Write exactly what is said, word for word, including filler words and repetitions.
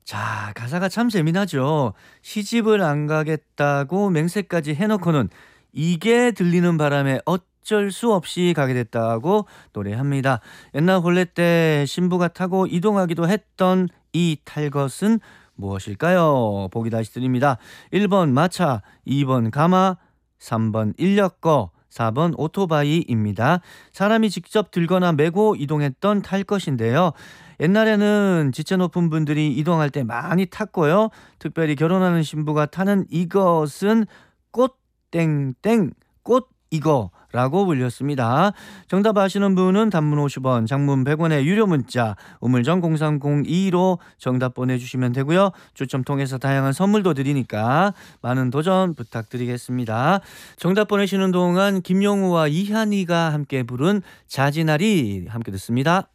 자, 가사가 참 재미나죠. 시집을 안 가겠다고 맹세까지 해놓고는 이게 들리는 바람에 어쩔 수 없이 가게 됐다고 노래합니다. 옛날 혼례 때 신부가 타고 이동하기도 했던 이 탈 것은 무엇일까요? 보기 다시 드립니다. 일 번 마차, 이 번 가마, 삼 번 인력거, 사 번 오토바이입니다. 사람이 직접 들거나 메고 이동했던 탈 것인데요. 옛날에는 지체 높은 분들이 이동할 때 많이 탔고요. 특별히 결혼하는 신부가 타는 이것은 꽃땡땡 꽃 이거라고 불렸습니다. 정답 아시는 분은 단문 오십 원, 장문 백 원의 유료 문자 우물정 공삼공이로 정답 보내주시면 되고요. 추첨 통해서 다양한 선물도 드리니까 많은 도전 부탁드리겠습니다. 정답 보내시는 동안 김영우와 이한이가 함께 부른 자지나리 함께 듣습니다.